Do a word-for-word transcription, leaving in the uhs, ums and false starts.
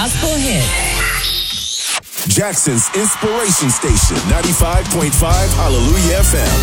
gospel hit. Jackson's inspiration station, ninety-five point five Hallelujah F M.